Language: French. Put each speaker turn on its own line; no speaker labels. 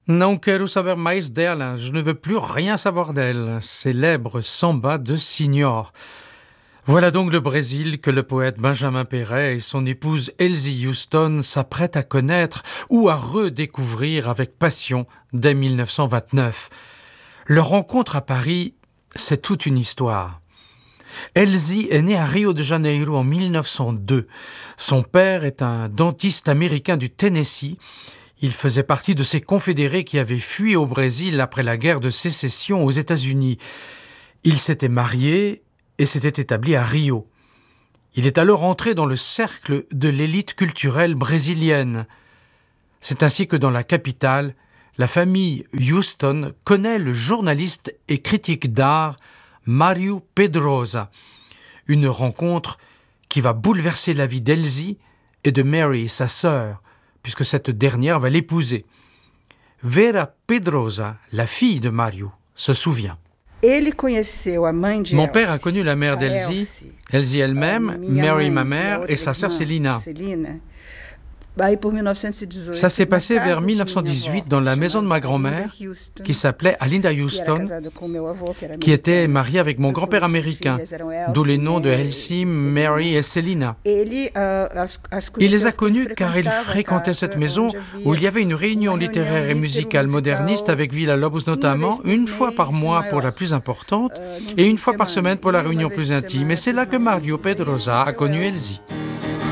Não quero saber mais dela, je ne veux plus rien savoir d'elle, célèbre samba de Signor. Voilà donc le Brésil que le poète Benjamin Perret et son épouse Elsie Houston s'apprêtent à connaître ou à redécouvrir avec passion dès 1929. Leur rencontre à Paris, c'est toute une histoire. Elsie est née à Rio de Janeiro en 1902. Son père est un dentiste américain du Tennessee. Il faisait partie de ces confédérés qui avaient fui au Brésil après la guerre de sécession aux États-Unis. Il s'était marié et s'était établi à Rio. Il est alors entré dans le cercle de l'élite culturelle brésilienne. C'est ainsi que dans la capitale, la famille Houston connaît le journaliste et critique d'art Mário Pedrosa. Une rencontre qui va bouleverser la vie d'Elsie et de Mary, sa sœur, puisque cette dernière va l'épouser. Vera Pedrosa, la fille de Mário, se souvient. Mon père a connu la mère d'Elsie, Elsie elle-même, Mary ma mère et sa sœur Celina. Ça s'est passé vers 1918 dans la maison de ma grand-mère, qui s'appelait Alinda Houston, qui était mariée avec mon grand-père américain, d'où les noms de Elsie, Mary et Celina. Il les a connus car il fréquentait cette maison où il y avait une réunion littéraire et musicale moderniste avec Villa-Lobos notamment, une fois par mois pour la plus importante et une fois par semaine pour la réunion plus intime. Et c'est là que Mário Pedrosa a connu Elsie.